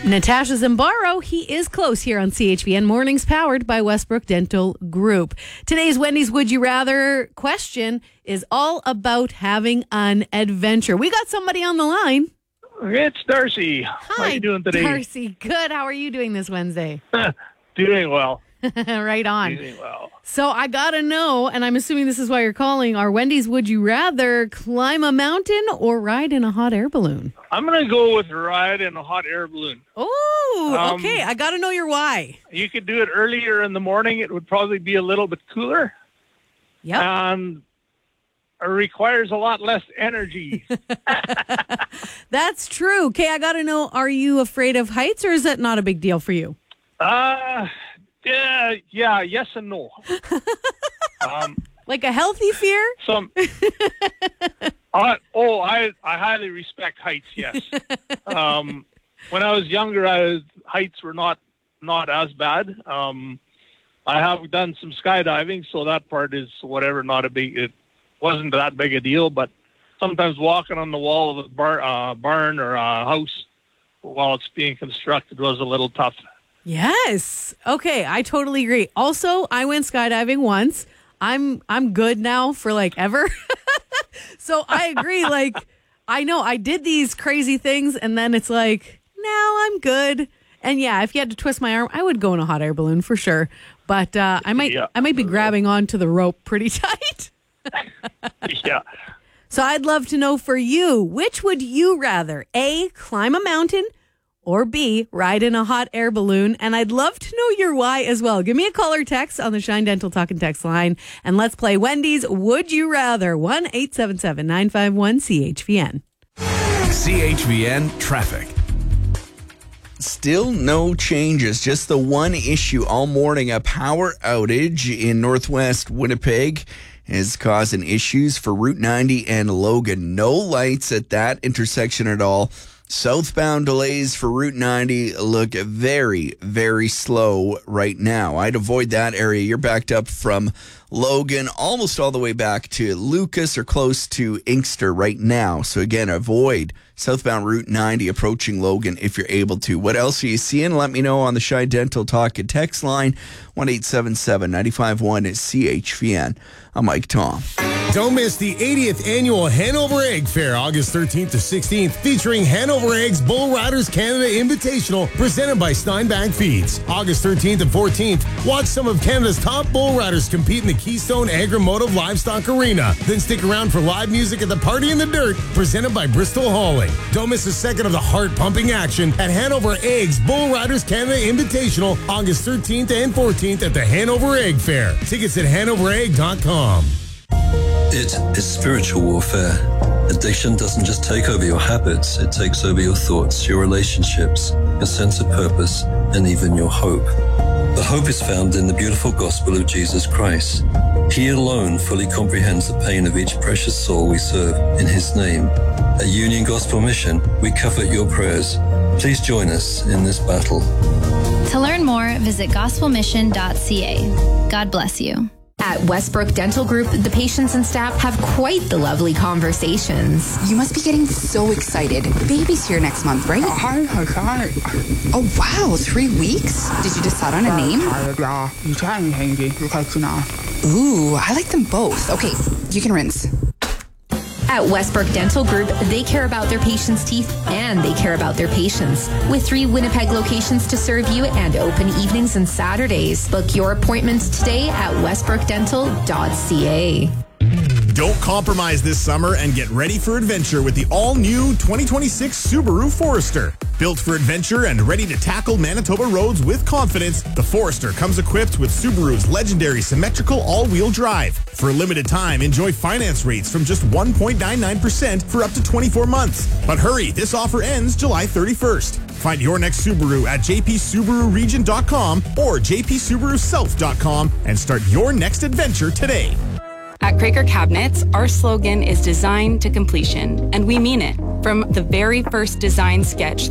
Natasha Zambaro, he is close here on CHBN Mornings, powered by Westbrook Dental Group. Today's Wendy's Would You Rather question is all about having an adventure. We got somebody on the line. It's Darcy. Hi, how are you doing today? Darcy. Good. How are you doing this Wednesday? Doing well. Right on. Doing well. So I got to know, and I'm assuming this is why you're calling, are Wendy's Would You Rather climb a mountain or ride in a hot air balloon? I'm going to go with ride in a hot air balloon. Oh, okay. I got to know your why. You could do it earlier in the morning. It would probably be a little bit cooler. Yep. And it requires a lot less energy. That's true. Okay, I got to know, are you afraid of heights or is that not a big deal for you? Yeah, yes and no. Like a healthy fear? I highly respect heights, yes. When I was younger, heights were not as bad. I have done some skydiving, so that part is whatever, it wasn't that big a deal, but sometimes walking on the wall of a barn or a house while it's being constructed was a little tough. Yes. Okay, I totally agree. Also, I went skydiving once. I'm good now for like ever. So I agree. Like, I know I did these crazy things and then it's like, now I'm good. And yeah, if you had to twist my arm, I would go in a hot air balloon for sure. But I might be grabbing onto the rope pretty tight. Yeah. So I'd love to know for you, which would you rather? A, climb a mountain, or B, ride in a hot air balloon? And I'd love to know your why as well. Give me a call or text on the Shine Dental Talk and Text line. And let's play Wendy's Would You Rather. 1-877-951-CHVN. CHVN Traffic. Still no changes. Just the one issue all morning. A power outage in northwest Winnipeg is causing issues for Route 90 and Logan. No lights at that intersection at all. Southbound delays for Route 90 look very, very slow right now. I'd avoid that area. You're backed up from Logan almost all the way back to Lucas or close to Inkster right now. So again, avoid southbound Route 90 approaching Logan if you're able to. What else are you seeing? Let me know on the Shy Dental Talk and Text line, 1-877-951-CHVN. I'm Mike Tom. Don't miss the 80th Annual Hanover Egg Fair, August 13th to 16th, featuring Hanover Eggs Bull Riders Canada Invitational, presented by Steinbach Feeds. August 13th and 14th, watch some of Canada's top bull riders compete in the Keystone Agri-Motive Livestock Arena. Then stick around for live music at the Party in the Dirt, presented by Bristol Hauling. Don't miss a second of the heart-pumping action at Hanover Eggs Bull Riders Canada Invitational, August 13th and 14th at the Hanover Egg Fair. Tickets at hanoveregg.com. It is spiritual warfare. Addiction doesn't just take over your habits, it takes over your thoughts, your relationships, your sense of purpose, and even your hope. The hope is found in the beautiful gospel of Jesus Christ. He alone fully comprehends the pain of each precious soul we serve in His name. At Union Gospel Mission, we covet your prayers. Please join us in this battle. To learn more, visit gospelmission.ca. God bless you. At Westbrook Dental Group, the patients and staff have quite the lovely conversations. You must be getting so excited. The baby's here next month, right? Oh, wow, 3 weeks? Did you decide on a name? Ooh, I like them both. Okay, you can rinse. At Westbrook Dental Group, they care about their patients' teeth and they care about their patients. With 3 Winnipeg locations to serve you and open evenings and Saturdays. Book your appointments today at westbrookdental.ca. Don't compromise this summer and get ready for adventure with the all-new 2026 Subaru Forester. Built for adventure and ready to tackle Manitoba roads with confidence, the Forester comes equipped with Subaru's legendary symmetrical all-wheel drive. For a limited time, enjoy finance rates from just 1.99% for up to 24 months. But hurry, this offer ends July 31st. Find your next Subaru at jpsubaruregion.com or jpsubarusouth.com and start your next adventure today. At Craker Cabinets, our slogan is design to completion, and we mean it. From the very first design sketch